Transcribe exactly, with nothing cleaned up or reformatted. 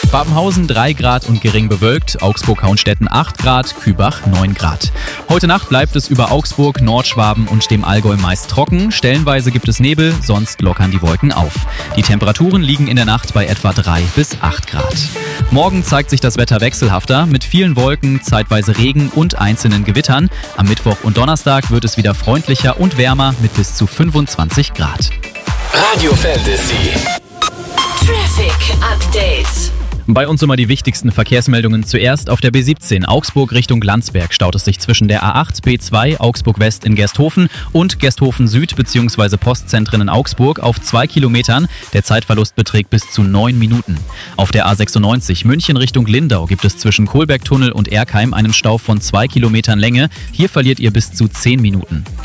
Babenhausen drei Grad und gering bewölkt, Augsburg-Hauenstetten acht Grad, Kübach neun Grad. Heute Nacht bleibt es über Augsburg, Nordschwaben und dem Allgäu meist trocken. Stellenweise gibt es Nebel, sonst lockern die Wolken auf. Die Temperaturen liegen in der Nacht bei etwa drei bis acht Grad. Morgen zeigt sich das Wetter wechselhafter mit vielen Wolken, zeitweise Regen und einzelnen Gewittern. Am Mittwoch und Donnerstag wird es wieder freundlicher und wärmer mit bis zu fünfundzwanzig Grad. Radio Fantasy. Traffic Update. Bei uns immer die wichtigsten Verkehrsmeldungen. Zuerst auf der B siebzehn Augsburg Richtung Landsberg staut es sich zwischen der A acht, B zwei, Augsburg West in Gersthofen und Gersthofen Süd bzw. Postzentren in Augsburg auf zwei Kilometern. Der Zeitverlust beträgt bis zu neun Minuten. Auf der A sechsundneunzig München Richtung Lindau gibt es zwischen Kohlbergtunnel und Erkheim einen Stau von zwei Kilometern Länge. Hier verliert ihr bis zu zehn Minuten.